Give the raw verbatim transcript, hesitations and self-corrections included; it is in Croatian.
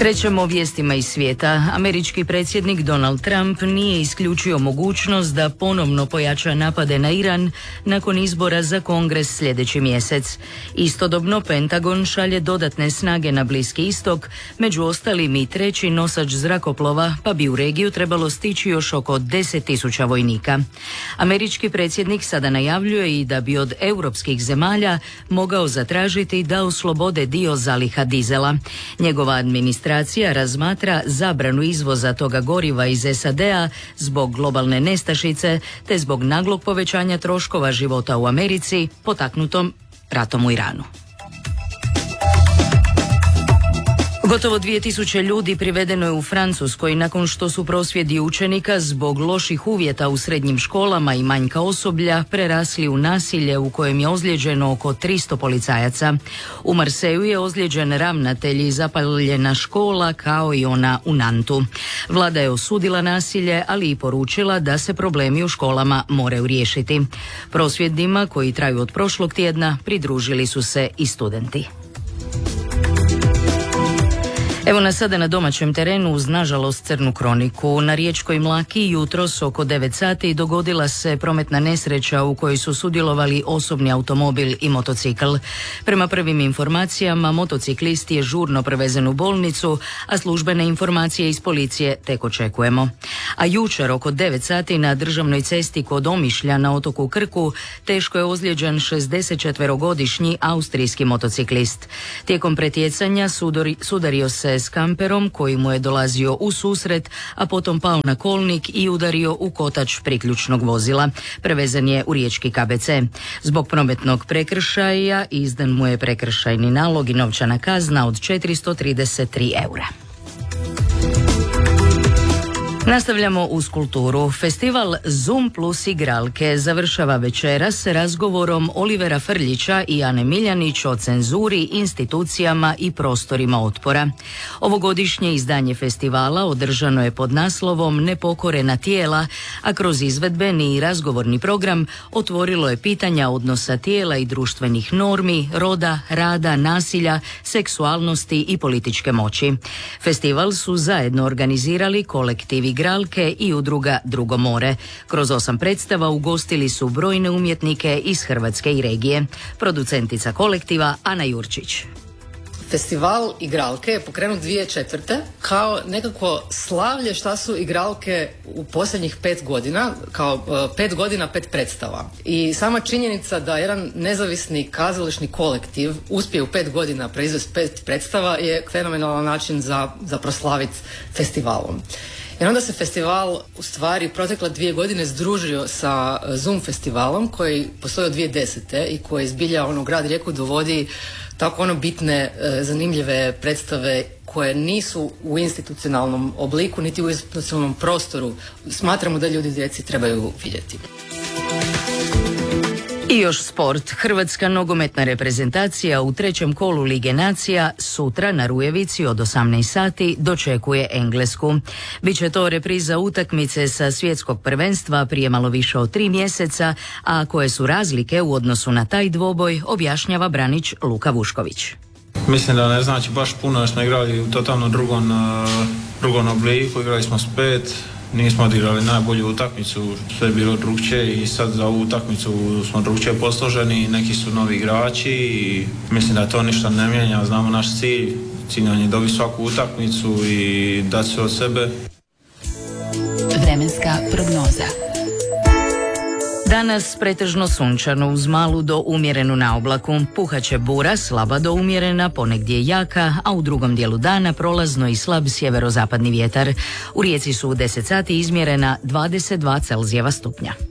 Krećemo vijestima iz svijeta. Američki predsjednik Donald Trump nije isključio mogućnost da ponovno pojača napade na Iran nakon izbora za Kongres sljedeći mjesec. Istodobno Pentagon šalje dodatne snage na Bliski istok, među ostalim i treći nosač zrakoplova, pa bi u regiju trebalo stići još oko deset tisuća vojnika. Američki predsjednik sada najavljuje i da bi od europskih zemalja mogao zatražiti da oslobode dio zaliha dizela. Njegova administracija razmatra zabranu izvoza toga goriva iz S A D-a zbog globalne nestašice te zbog naglog povećanja troškova života u Americi potaknutom ratom u Iranu. Gotovo dvije tisuće ljudi privedeno je u Francuskoj nakon što su prosvjedi učenika zbog loših uvjeta u srednjim školama i manjka osoblja prerasli u nasilje u kojem je ozlijeđeno oko tristo policajaca. U Marseju je ozlijeđen ravnatelj i zapaljena škola kao i ona u Nantu. Vlada je osudila nasilje, ali i poručila da se problemi u školama moraju riješiti. Prosvjedima koji traju od prošlog tjedna pridružili su se i studenti. Evo nas sada na domaćem terenu uz nažalost crnu kroniku. Na riječkoj Mlaki jutros oko devet sati dogodila se prometna nesreća u kojoj su sudjelovali osobni automobil i motocikl. Prema prvim informacijama motociklist je žurno prevezen u bolnicu, a službene informacije iz policije tek očekujemo. A jučer oko devet sati na državnoj cesti kod Omišlja na otoku Krku teško je ozlijeđen šezdesetčetverogodišnji austrijski motociklist. Tijekom pretjecanja sudori, sudario se s kamperom koji mu je dolazio u susret, a potom pao na kolnik i udario u kotač priključnog vozila. Prevezen je u riječki K B C. Zbog prometnog prekršaja izdan mu je prekršajni nalog i novčana kazna od četiristo trideset tri eura. Nastavljamo uz kulturu. Festival Zoom plus igralke završava večeras s razgovorom Olivera Frljića i Ane Miljanić o cenzuri, institucijama i prostorima otpora. Ovogodišnje izdanje festivala održano je pod naslovom Nepokorena tijela, a kroz izvedbeni i razgovorni program otvorilo je pitanja odnosa tijela i društvenih normi, roda, rada, nasilja, seksualnosti i političke moći. Festival su zajedno organizirali kolektiv igralke i udruga Drugo more. Kroz osam predstava ugostili su brojne umjetnike iz Hrvatske i regije. Producentica kolektiva Ana Jurčić. Festival igralke je pokrenut dvije tisuće četvrte kao nekako slavlje šta su igralke u posljednjih pet godina, kao uh, pet godina, pet predstava. I sama činjenica da jedan nezavisni kazališni kolektiv uspije u pet godina proizvesti pet predstava je fenomenalan način za, za proslaviti festivalom. Jer onda se festival u stvari protekle dvije godine združio sa Zoom festivalom koji postoji od dvije tisuće desete i koji zbilja ono grad Rijeku dovodi tako ono bitne, zanimljive predstave koje nisu u institucionalnom obliku niti u institucionalnom prostoru. Smatramo da ljudi djeci trebaju vidjeti. I još sport. Hrvatska nogometna reprezentacija u trećem kolu Lige nacija sutra na Rujevici od osamnaest sati dočekuje Englesku. Biće to repriza utakmice sa svjetskog prvenstva prije malo više od tri mjeseca, a koje su razlike u odnosu na taj dvoboj objašnjava branič Luka Vušković. Mislim da ne znači baš puno jer smo igrali u totalno drugom, drugom obliku, igrali smo s pet. Nismo odigrali najbolju utakmicu, sve je bilo drugčije i sad za ovu utakmicu smo drugčije posloženi, neki su novi igrači i mislim da to ništa ne mijenja, znamo naš cilj, cilj nam je dobiti svaku utakmicu i dati sve od sebe. Vremenska prognoza. Danas pretežno sunčano uz malu do umjerenu naoblaku. Puhaće bura, slaba do umjerena, ponegdje jaka, a u drugom dijelu dana prolazno i slab sjeverozapadni vjetar. U Rijeci su u deset sati izmjerena dvadeset dva Celzijeva stupnja.